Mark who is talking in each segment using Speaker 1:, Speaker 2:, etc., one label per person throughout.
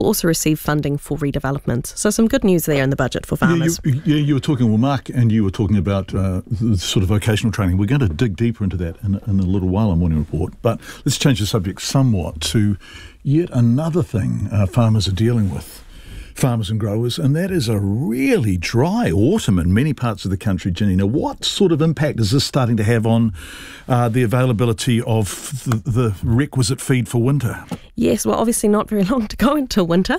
Speaker 1: also receive funding for redevelopment. So some good news there in the budget for farmers.
Speaker 2: You were talking, well, Mark, and you were talking about the sort of vocational training. We're going to dig deeper into that in a little while on Morning Report. But let's change the subject somewhat to yet another thing farmers are dealing with, farmers and growers, and that is a really dry autumn in many parts of the country. Janina, what sort of impact is this starting to have on the availability of the requisite feed for winter?
Speaker 1: Yes, well, obviously not very long to go until winter.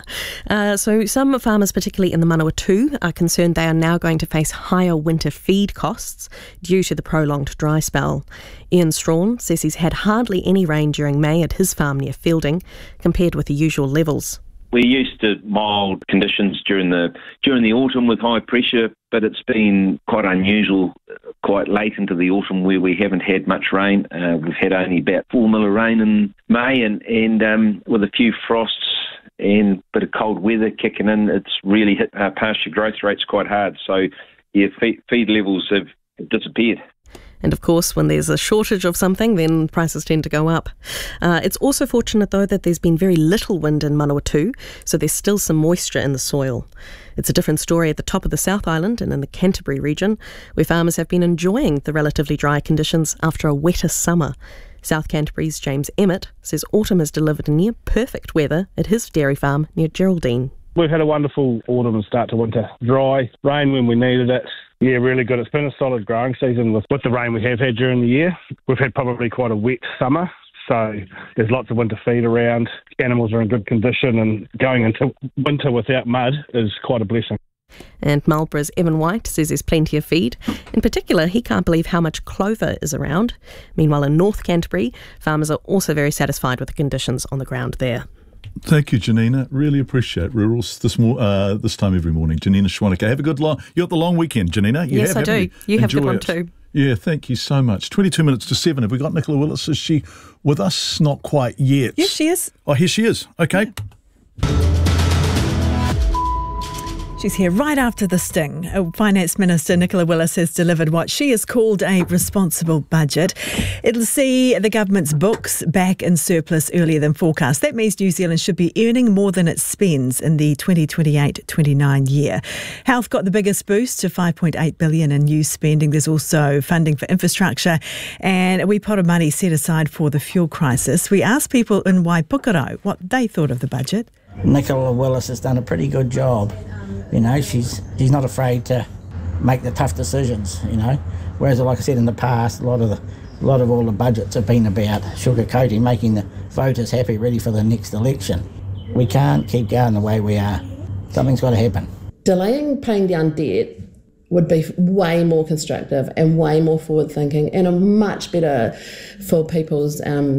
Speaker 1: So some farmers, particularly in the Manawatu, are concerned they are now going to face higher winter feed costs due to the prolonged dry spell. Ian Strawn says he's had hardly any rain during May at his farm near Fielding, compared with the usual levels.
Speaker 3: We're used to mild conditions during the autumn with high pressure, but it's been quite unusual, quite late into the autumn where we haven't had much rain. We've had only about 4 mil of rain in May, and with a few frosts and a bit of cold weather kicking in, it's really hit our pasture growth rates quite hard. So, yeah, feed levels have disappeared.
Speaker 1: And of course, when there's a shortage of something, then prices tend to go up. It's also fortunate, though, that there's been very little wind in Manawatu, so there's still some moisture in the soil. It's a different story at the top of the South Island and in the Canterbury region, where farmers have been enjoying the relatively dry conditions after a wetter summer. South Canterbury's James Emmett says autumn has delivered near perfect weather at his dairy farm near Geraldine.
Speaker 4: We've had a wonderful autumn and start to winter. Dry, rain when we needed it. Yeah, really good. It's been a solid growing season with the rain we have had during the year. We've had probably quite a wet summer, so there's lots of winter feed around. Animals are in good condition, and going into winter without mud is quite a blessing.
Speaker 1: And Marlborough's Evan White says there's plenty of feed. In particular, he can't believe how much clover is around. Meanwhile, in North Canterbury, farmers are also very satisfied with the conditions on the ground there.
Speaker 2: Thank you, Janina. Really appreciate Rurals this time every morning. Janina Schwanica. Have a good you got the long weekend, Janina?
Speaker 1: Yes, I do. You have a good one too.
Speaker 2: Yeah, thank you so much. 22 minutes to 7. Have we got Nicola Willis? Is she with us? Not quite yet.
Speaker 5: Yes, she is.
Speaker 2: Oh, here she is. Okay.
Speaker 5: Yeah. She's here right after the sting. Finance Minister Nicola Willis has delivered what she has called a responsible budget. It'll see the government's books back in surplus earlier than forecast. That means New Zealand should be earning more than it spends in the 2028-29 year. Health got the biggest boost to $5.8 billion in new spending. There's also funding for infrastructure and a wee pot of money set aside for the fuel crisis. We asked people in Waipukaro what they thought of the budget.
Speaker 6: Nicola Willis has done a pretty good job. You know, she's not afraid to make the tough decisions, you know. Whereas, like I said in the past, a lot of all the budgets have been about sugarcoating, making the voters happy, ready for the next election. We can't keep going the way we are. Something's got to happen.
Speaker 7: Delaying paying down debt would be way more constructive and way more forward-thinking and a much better for people's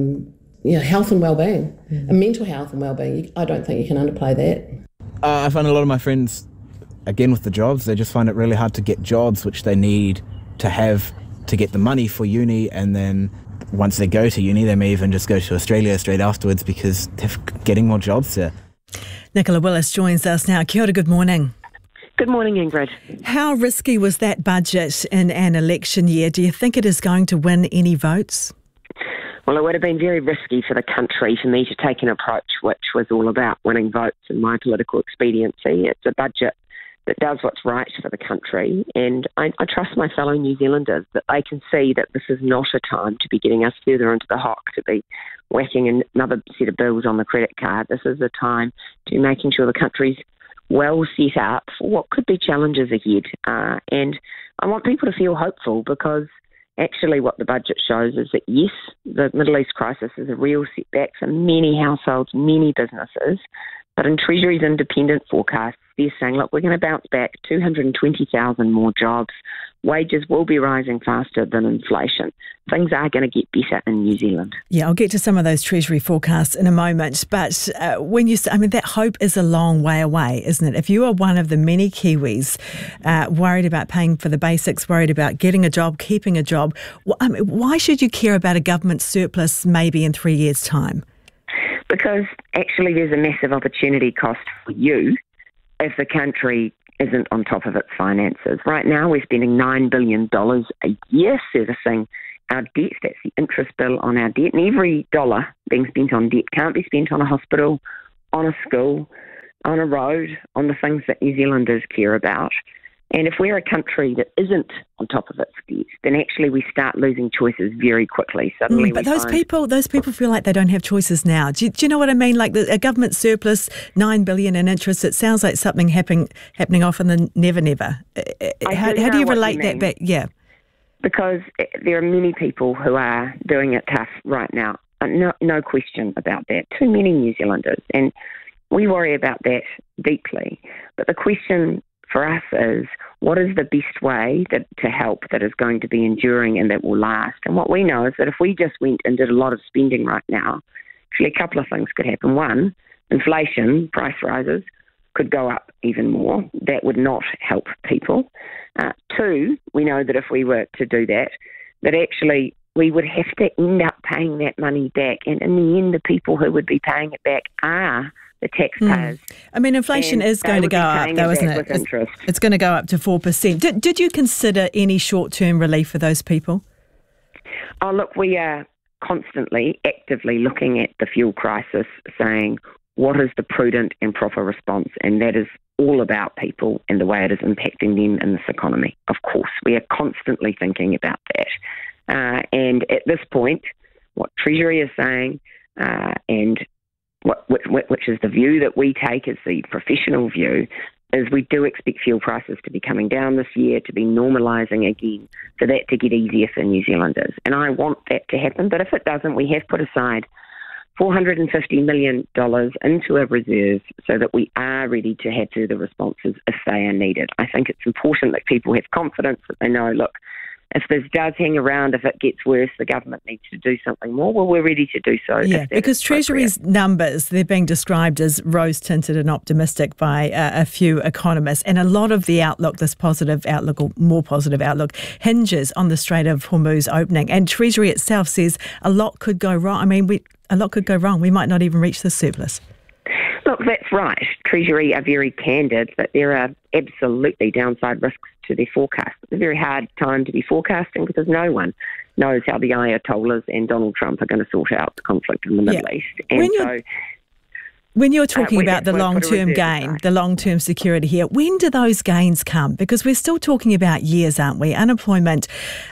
Speaker 7: health and well-being, and mental health and well-being. I don't think you can underplay that.
Speaker 8: I find a lot of my friends, again with the jobs, they just find it really hard to get jobs which they need to have to get the money for uni, and then once they go to uni they may even just go to Australia straight afterwards because they're getting more jobs there.
Speaker 5: Nicola Willis joins us now. Kia ora, good morning.
Speaker 9: Good morning, Ingrid.
Speaker 5: How risky was that budget in an election year? Do you think it is going to win any votes?
Speaker 9: Well, it would have been very risky for the country for me to take an approach which was all about winning votes and my political expediency. It's a budget that does what's right for the country, and I trust my fellow New Zealanders that they can see that this is not a time to be getting us further into the hock, to be whacking another set of bills on the credit card. This is a time to be making sure the country's well set up for what could be challenges ahead. And I want people to feel hopeful because actually what the budget shows is that, yes, the Middle East crisis is a real setback for many households, many businesses, but in Treasury's independent forecasts, they're saying, look, we're going to bounce back 220,000 more jobs. Wages will be rising faster than inflation. Things are going to get better in New Zealand.
Speaker 5: Yeah, I'll get to some of those Treasury forecasts in a moment. But when you say, that hope is a long way away, isn't it? If you are one of the many Kiwis worried about paying for the basics, worried about getting a job, keeping a job, why should you care about a government surplus maybe in 3 years' time? Because actually there's a massive opportunity cost for you if the country isn't on top of its finances. Right now we're spending $9 billion a year servicing our debt. That's the interest bill on our debt. And every dollar being spent on debt can't be spent on a hospital, on a school,
Speaker 9: on a road on the things that New Zealanders care about. And if we're a country that isn't on top of its gear, then actually we start losing choices very quickly. Suddenly,
Speaker 5: but those people feel like they don't have choices now. Do you know what I mean? Like a government surplus, $9 billion in interest. It sounds like something happening off in the never. How do you relate that back? Yeah,
Speaker 9: because there are many people who are doing it tough right now. No question about that. Too many New Zealanders, and we worry about that deeply. But the question for us is, what is the best way to help that is going to be enduring and that will last? And what we know is that if we just went and did a lot of spending right now, actually a couple of things could happen. One, inflation, price rises, could go up even more. That would not help people. Two, we know that if we were to do that actually we would have to end up paying that money back. And in the end, the people who would be paying it back are the taxpayers.
Speaker 5: I mean, inflation is going to go up, though, isn't it? It's going to go up to 4%. Did you consider any short-term relief for those people?
Speaker 9: Oh, look, we are constantly, actively looking at the fuel crisis, saying what is the prudent and proper response, and that is all about people and the way it is impacting them in this economy. Of course, we are constantly thinking about that. And at this point, what Treasury is saying, and which is the view that we take as the professional view, is we do expect fuel prices to be coming down this year, to be normalising again, for that to get easier for New Zealanders. And I want that to happen, but if it doesn't, we have put aside $450 million into a reserve so that we are ready to have further responses if they are needed. I think it's important that people have confidence, that they know, look, if this does hang around, if it gets worse, the government needs to do something more. Well, we're ready to do so.
Speaker 5: Yeah, because Treasury's numbers, they're being described as rose-tinted and optimistic by a few economists. And a lot of the outlook, this positive outlook or more positive outlook, hinges on the Strait of Hormuz opening. And Treasury itself says a lot could go wrong. I mean, a lot could go wrong. We might not even reach the surplus.
Speaker 9: Look, that's right. Treasury are very candid that there are absolutely downside risks to their forecast. It's a very hard time to be forecasting because no one knows how the Ayatollahs and Donald Trump are going to sort out the conflict in the Middle East. And
Speaker 5: when you're talking about the long-term gain, the long-term security here, when do those gains come? Because we're still talking about years, aren't we? Unemployment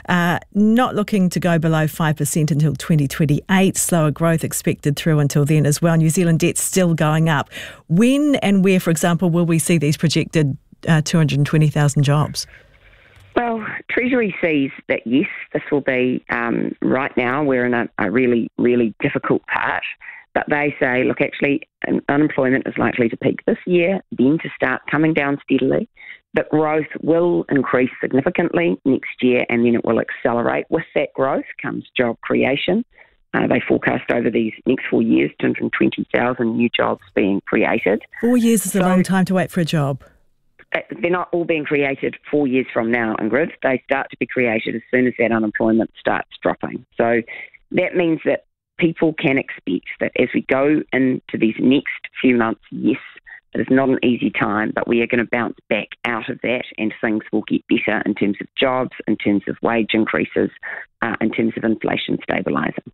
Speaker 5: not looking to go below 5% until 2028, slower growth expected through until then as well. New Zealand debt's still going up. When and where, for example, will we see these projected 220,000 jobs?
Speaker 9: Well, Treasury sees that, yes, this will be, right now we're in a really, really difficult part. But they say, look, actually, unemployment is likely to peak this year, then to start coming down steadily. But growth will increase significantly next year, and then it will accelerate. With that growth comes job creation. They forecast over these next 4 years, 220,000 new jobs being created.
Speaker 5: 4 years is a long time to wait for a job.
Speaker 9: They're not all being created 4 years from now, Ingrid. They start to be created as soon as that unemployment starts dropping. So that means that people can expect that as we go into these next few months, yes, it is not an easy time, but we are going to bounce back out of that and things will get better in terms of jobs, in terms of wage increases, in terms of inflation stabilising.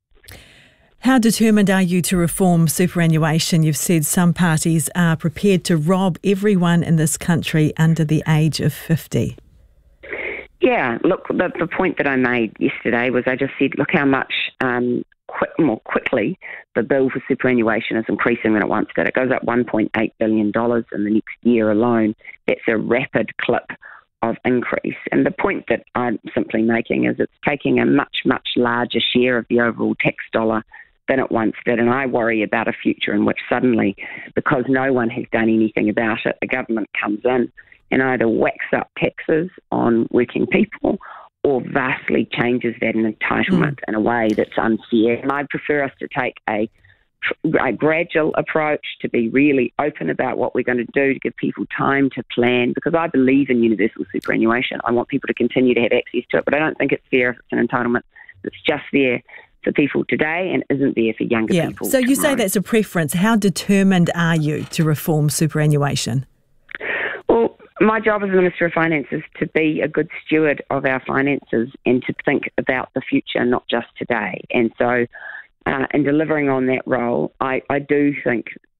Speaker 5: How determined are you to reform superannuation? You've said some parties are prepared to rob everyone in this country under the age of 50.
Speaker 9: Yeah, look, the point that I made yesterday was I just said, look how much more quickly the bill for superannuation is increasing than it once did. It goes up $1.8 billion in the next year alone. That's a rapid clip of increase. And the point that I'm simply making is it's taking a much, much larger share of the overall tax dollar than it once did. And I worry about a future in which suddenly, because no one has done anything about it, the government comes in and either whacks up taxes on working people or vastly changes that entitlement in a way that's unfair. And I prefer us to take a gradual approach, to be really open about what we're going to do, to give people time to plan, because I believe in universal superannuation. I want people to continue to have access to it, but I don't think it's fair if it's an entitlement that's just there for people today and isn't there for younger people.
Speaker 5: So you say that's a preference. How determined are you to reform superannuation?
Speaker 9: Well, my job as Minister of Finance is to be a good steward of our finances and to think about the future, not just today. And so in delivering on that role, I do think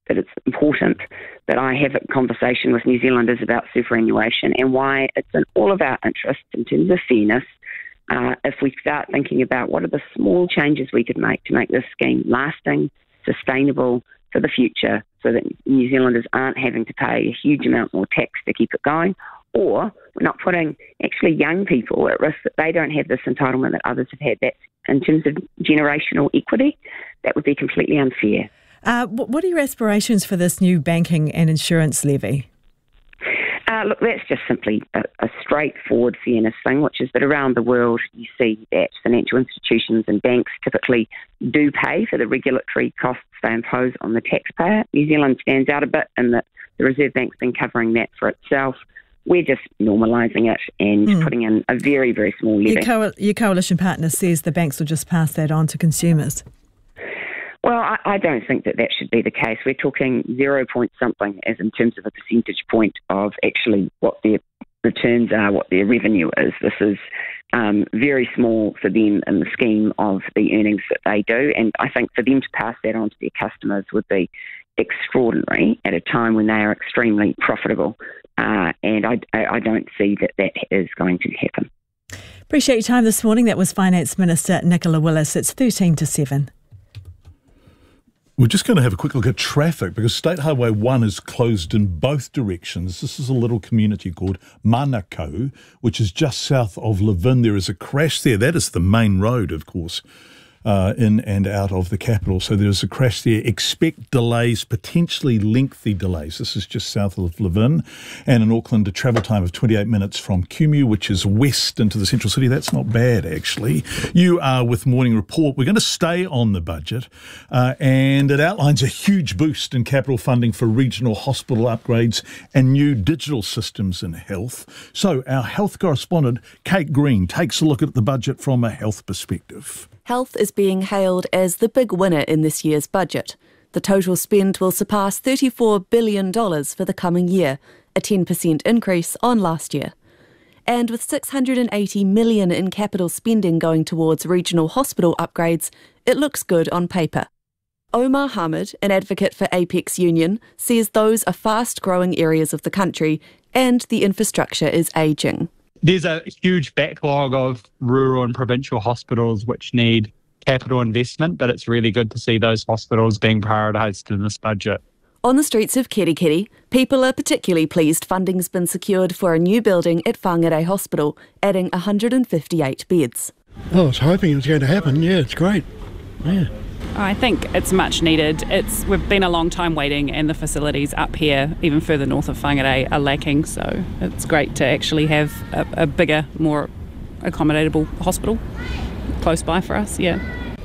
Speaker 9: that it's important that I have a conversation with New Zealanders about superannuation and why it's in all of our interests in terms of fairness. If we start thinking about what are the small changes we could make to make this scheme lasting, sustainable for the future, so that New Zealanders aren't having to pay a huge amount more tax to keep it going, or we're not putting actually young people at risk that they don't have this entitlement that others have had. That in terms of generational equity, that would be completely unfair.
Speaker 5: What are your aspirations for this new banking and insurance levy?
Speaker 9: Look, that's just simply a straightforward fairness thing, which is that around the world you see that financial institutions and banks typically do pay for the regulatory costs they impose on the taxpayer. New Zealand stands out a bit in that the Reserve Bank's been covering that for itself. We're just normalising it and putting in a very, very small levy.
Speaker 5: Your coalition partner says the banks will just pass that on to consumers.
Speaker 9: Well, I don't think that should be the case. We're talking 0 point something as in terms of a percentage point of actually what their returns are, what their revenue is. This is very small for them in the scheme of the earnings that they do. And I think for them to pass that on to their customers would be extraordinary at a time when they are extremely profitable. And I don't see that is going to happen.
Speaker 5: Appreciate your time this morning. That was Finance Minister Nicola Willis. It's 13 to 7.
Speaker 2: We're just going to have a quick look at traffic because State Highway 1 is closed in both directions. This is a little community called Manukau, which is just south of Levin. There is a crash there. That is the main road, of course, in and out of the capital. So there's a crash there. Expect delays, potentially lengthy delays. This is just south of Levin. And in Auckland, a travel time of 28 minutes from Kumeu, which is west into the central city. That's not bad, actually. You are with Morning Report. We're going to stay on the budget, and it outlines a huge boost in capital funding for regional hospital upgrades and new digital systems in health. So our health correspondent, Kate Green, takes a look at the budget from a health perspective.
Speaker 10: Health is being hailed as the big winner in this year's budget. The total spend will surpass $34 billion for the coming year, a 10% increase on last year. And with $680 million in capital spending going towards regional hospital upgrades, it looks good on paper. Omar Hamid, an advocate for Apex Union, says those are fast-growing areas of the country and the infrastructure is ageing.
Speaker 11: There's a huge backlog of rural and provincial hospitals which need capital investment, but it's really good to see those hospitals being prioritised in this budget.
Speaker 10: On the streets of Kerikeri, people are particularly pleased funding's been secured for a new building at Whangarei Hospital, adding 158 beds.
Speaker 12: I was hoping it was going to happen. Yeah, it's great. Yeah.
Speaker 13: I think it's much needed. We've been a long time waiting, and the facilities up here, even further north of Whangarei, are lacking. So it's great to actually have a bigger, more accommodatable hospital close by for us. Yeah.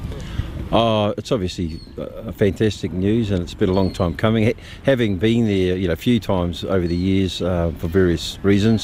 Speaker 14: It's obviously fantastic news, and it's been a long time coming. Having been there, a few times over the years for various reasons,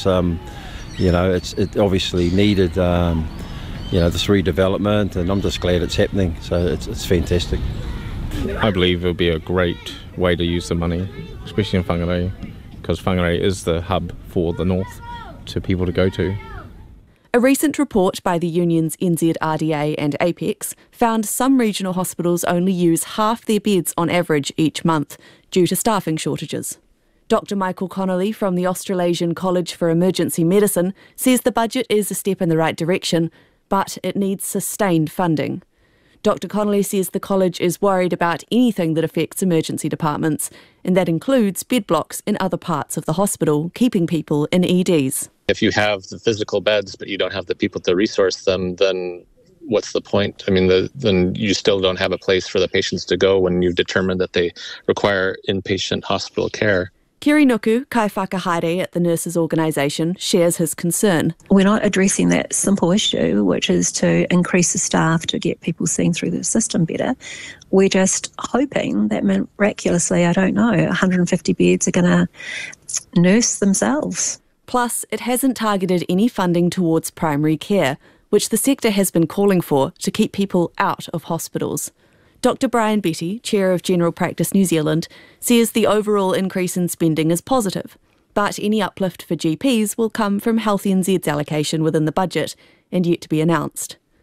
Speaker 14: it obviously needed. This redevelopment, and I'm just glad it's happening, so it's fantastic.
Speaker 15: I believe it'll be a great way to use the money, especially in Whangarei, because Whangarei is the hub for the north to people to go to.
Speaker 10: A recent report by the unions NZRDA and Apex found some regional hospitals only use half their beds on average each month due to staffing shortages. Dr Michael Connolly from the Australasian College for Emergency Medicine says the budget is a step in the right direction, but it needs sustained funding. Dr Connolly says the college is worried about anything that affects emergency departments, and that includes bed blocks in other parts of the hospital, keeping people in EDs.
Speaker 16: If you have the physical beds but you don't have the people to resource them, then what's the point? I mean, then you still don't have a place for the patients to go when you've determined that they require inpatient hospital care.
Speaker 10: Kiri Nuku, Kai Whakahaere at the Nurses Organisation, shares his concern.
Speaker 17: We're not addressing that simple issue, which is to increase the staff to get people seen through the system better. We're just hoping that miraculously, 150 beds are going to nurse themselves.
Speaker 10: Plus, it hasn't targeted any funding towards primary care, which the sector has been calling for to keep people out of hospitals. Dr Brian Betty, Chair of General Practice New Zealand, says the overall increase in spending is positive, but any uplift for GPs will come from Health NZ's allocation within the budget and yet to be announced.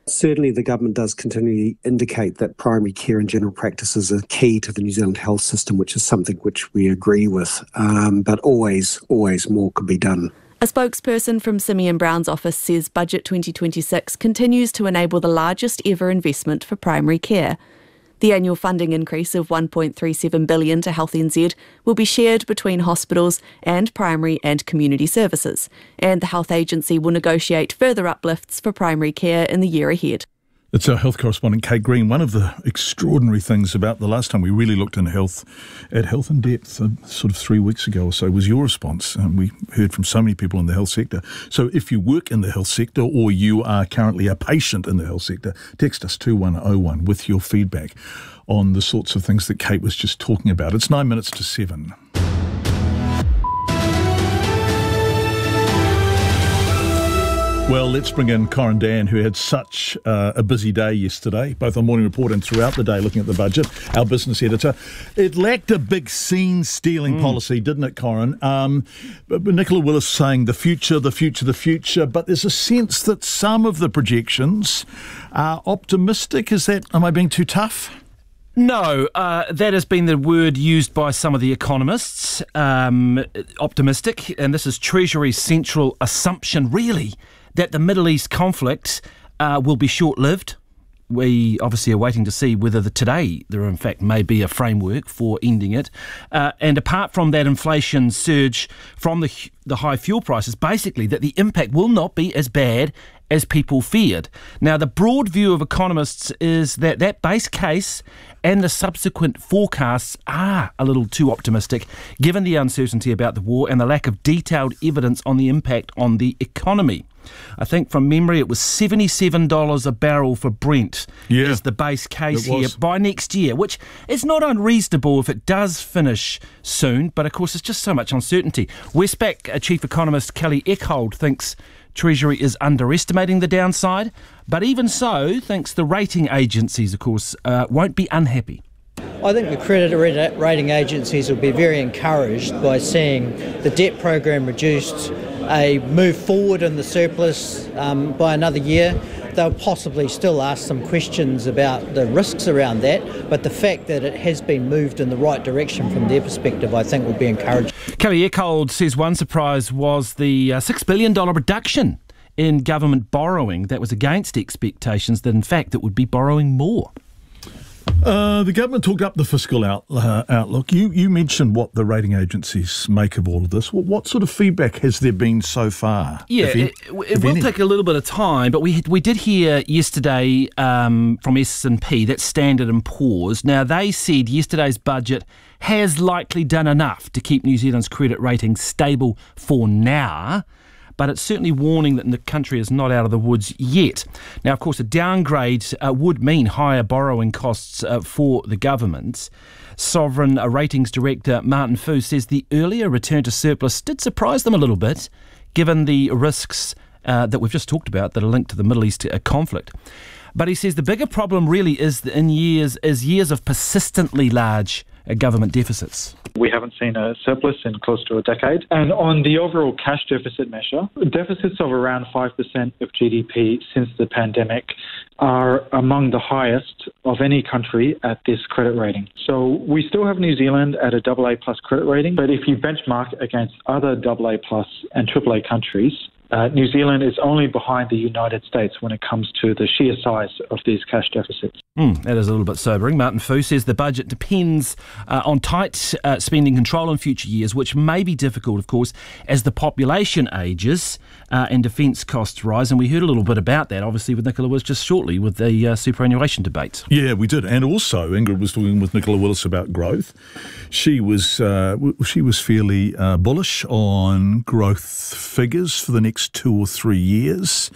Speaker 18: Certainly the government does continually indicate that primary care and general practice is a key to the New Zealand health system, which is something which we agree with, but always more could be done.
Speaker 10: A spokesperson from Simeon Brown's office says Budget 2026 continues to enable the largest ever investment for primary care. The annual funding increase of $1.37 billion to Health NZ will be shared between hospitals and primary and community services, and the health agency will negotiate further uplifts for primary care in the year ahead.
Speaker 2: It's our health correspondent, Kate Green. One of the extraordinary things about the last time we really looked into health in depth, sort of 3 weeks ago or so, was your response. We heard from so many people in the health sector. So if you work in the health sector or you are currently a patient in the health sector, text us 2101 with your feedback on the sorts of things that Kate was just talking about. It's 9 minutes to 7. Well, let's bring in Corin Dan, who had such a busy day yesterday, both on Morning Report and throughout the day looking at the budget, our business editor. It lacked a big scene-stealing policy, didn't it, Corin? But Nicola Willis saying the future, but there's a sense that some of the projections are optimistic. Am I being too tough?
Speaker 19: No, that has been the word used by some of the economists, optimistic, and this is Treasury's central assumption, really, that the Middle East conflict will be short-lived. We obviously are waiting to see whether today there in fact may be a framework for ending it. And apart from that inflation surge from the high fuel prices, basically that the impact will not be as bad as people feared. Now, the broad view of economists is that base case and the subsequent forecasts are a little too optimistic, given the uncertainty about the war and the lack of detailed evidence on the impact on the economy. I think from memory it was $77 a barrel for Brent is the base case here by next year, which is not unreasonable if it does finish soon, but of course it's just so much uncertainty. Westpac Chief Economist Kelly Eckhold thinks Treasury is underestimating the downside, but even so thinks the rating agencies, of course, won't be unhappy.
Speaker 20: I think the credit rating agencies will be very encouraged by seeing the debt program reduced, a move forward in the surplus by another year. They'll possibly still ask some questions about the risks around that, but the fact that it has been moved in the right direction from their perspective, I think, will be encouraged.
Speaker 19: Kelly Eckhold says one surprise was the $6 billion reduction in government borrowing. That was against expectations that, in fact, it would be borrowing more.
Speaker 2: The government talked up the fiscal outlook. You mentioned what the rating agencies make of all of this. What sort of feedback has there been so far?
Speaker 19: Yeah, it will take a little bit of time, but we did hear yesterday from S&P, that's Standard & Poor's. Now, they said yesterday's budget has likely done enough to keep New Zealand's credit rating stable for now, but it's certainly warning that the country is not out of the woods yet. Now, of course, a downgrade would mean higher borrowing costs for the government. Sovereign Ratings Director Martin Fu says the earlier return to surplus did surprise them a little bit, given the risks that we've just talked about that are linked to the Middle East conflict. But he says the bigger problem really is years of persistently large government deficits.
Speaker 21: We haven't seen a surplus in close to a decade. And on the overall cash deficit measure, deficits of around 5% of GDP since the pandemic are among the highest of any country at this credit rating. So we still have New Zealand at a AA plus credit rating, but if you benchmark against other AA plus and AAA countries, New Zealand is only behind the United States when it comes to the sheer size of these cash deficits.
Speaker 19: That is a little bit sobering. Martin Fu says the budget depends on tight spending control in future years, which may be difficult, of course, as the population ages and defence costs rise. And we heard a little bit about that, obviously, with Nicola Willis just shortly with the superannuation debate.
Speaker 2: Yeah, we did. And also, Ingrid was talking with Nicola Willis about growth. She was fairly bullish on growth figures for the next 2 or 3 years.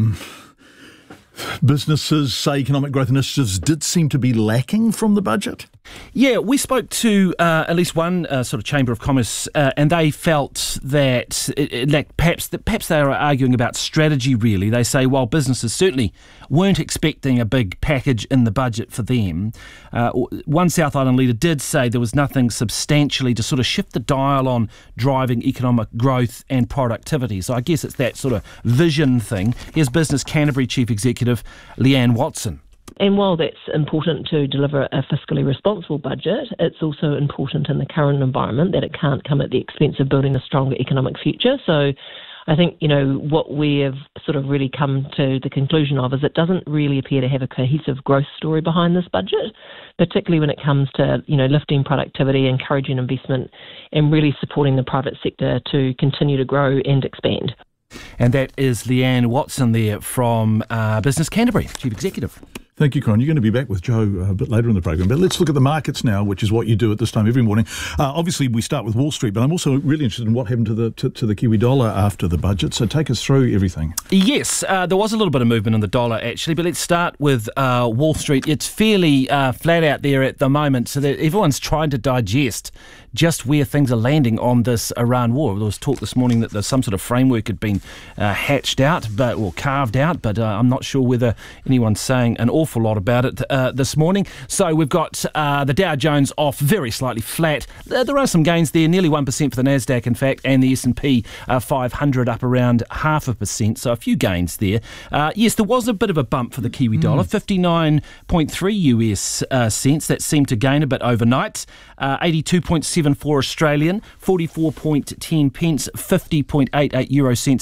Speaker 2: Businesses, say economic growth initiatives did seem to be lacking from the budget.
Speaker 19: Yeah, we spoke to at least one sort of Chamber of Commerce, and they felt that perhaps they are arguing about strategy, really. They say while businesses certainly weren't expecting a big package in the budget for them, one South Island leader did say there was nothing substantially to sort of shift the dial on driving economic growth and productivity. So I guess it's that sort of vision thing. Here's Business Canterbury Chief Executive Leanne Watson.
Speaker 3: And while that's important to deliver a fiscally responsible budget, it's also important in the current environment that it can't come at the expense of building a stronger economic future. So I think, what we have sort of really come to the conclusion of is it doesn't really appear to have a cohesive growth story behind this budget, particularly when it comes to, lifting productivity, encouraging investment, and really supporting the private sector to continue to grow and expand.
Speaker 19: And that is Leanne Watson there from Business Canterbury, Chief Executive.
Speaker 2: Thank you, Con. You're going to be back with Joe a bit later in the program. But let's look at the markets now, which is what you do at this time every morning. Obviously, we start with Wall Street, but I'm also really interested in what happened to the Kiwi dollar after the budget. So take us through everything.
Speaker 19: Yes, there was a little bit of movement in the dollar, actually. But let's start with Wall Street. It's fairly flat out there at the moment, so that everyone's trying to digest just where things are landing on this Iran war. There was talk this morning that there's some sort of framework had been hatched out, or carved out, but I'm not sure whether anyone's saying an awful lot about it this morning. So we've got the Dow Jones off very slightly flat. There are some gains there, nearly 1% for the Nasdaq, in fact, and the S&P 500 up around 0.5%, so a few gains there. Yes, there was a bit of a bump for the Kiwi dollar, 59.3 US cents. That seemed to gain a bit overnight. 82.74 Australian, 44.10 pence, 50.88 euro cents,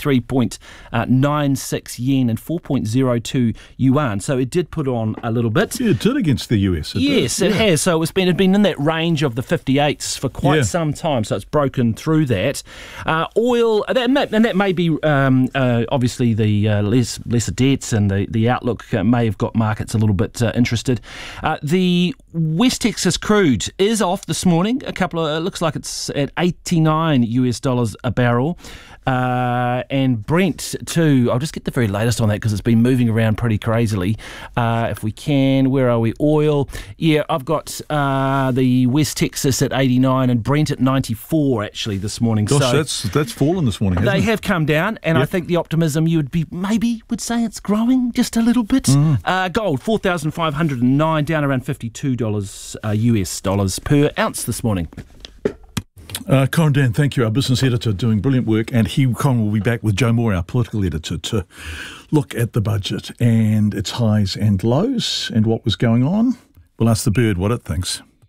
Speaker 19: 93.96 yen, and 4.02 yuan. So it did put on a little bit.
Speaker 2: Yeah, it did against the US.
Speaker 19: It has. So it had been in that range of the 58s for quite some time. So it's broken through that. Oil, that may be obviously the lesser debts and the outlook may have got markets a little bit interested. The West Texas crude is off this morning. It looks like it's at $89 US a barrel. And Brent too. I'll just get the very latest on that because it's been moving around pretty crazily. If we can, where are we? Oil. Yeah, I've got the West Texas at 89 and Brent at 94 actually this morning.
Speaker 2: Gosh, so that's fallen this morning.
Speaker 19: They have come down, and I think the optimism you would say it's growing just a little bit. Gold 4,509 down around $52 US dollars per ounce this morning.
Speaker 2: Con Dan, thank you, our business editor, doing brilliant work, and Con will be back with Joe Moore, our political editor, to look at the budget and its highs and lows and what was going on. We'll ask the bird what it thinks.